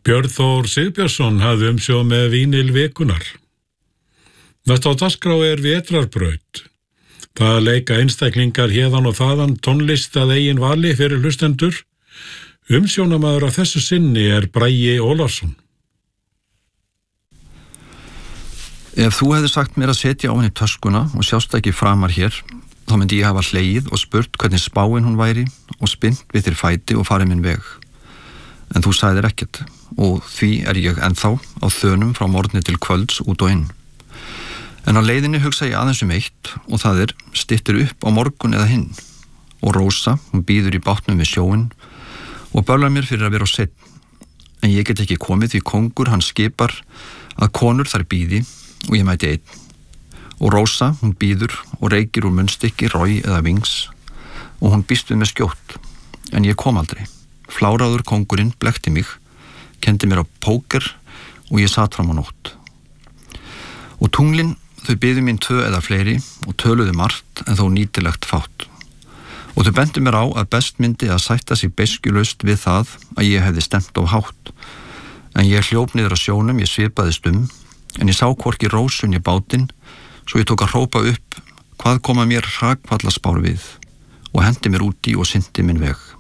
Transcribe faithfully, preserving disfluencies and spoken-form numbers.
Björn Þór Sigbjörnsson hafði umsjón með Vínil vikunar. Næst á dagskrá er vetrarbraut. Það leika einstaklingar héðan og þaðan tónlist að eigin vali fyrir hlustendur. Umsjónamaður af þessu sinni er Bragi Ólafsson. Ef þú hefði sagt mér að setja á henni töskuna og sjást ekki framar hér, þá myndi ég hafa hlegið og spurt hvernig spáin hún væri og spint við þér fæti og farið minn veg. En þú sagðir ekkert og því er ég ennþá á þönum frá morgni til kvölds út og inn. En á leiðinni hugsa ég aðeins um eitt og það er styttir upp á morgun eða hinn. Og Rósa, hún býður í bátnum við sjóin og bölar mér fyrir að vera á seinni. En ég get ekki komið því kongur hann skipar að konur þar býði og ég mæti einn. Og Rósa, hún býður og reykir úr munnstykki, rói eða vings og hún býst við með skjótt. En ég kom aldrei. Fláraður kongurinn blekkti mig, kendi mér á póker og ég satt fram á nótt. Og tunglin, þau biðu mín tvö eða fleiri og töluðu margt en þó nýtilegt fátt. Og þau bentu mér á að best myndi að sætta sig beiskjulaust við það að ég hefði stemt á hátt. En ég hljóp niður á sjónum, ég svipaðist um, en ég sá hvorki Rósun í bátinn, svo ég tók að hrópa upp hvað koma mér hrakfallaspár við og hendi mér úti og synti minn veg.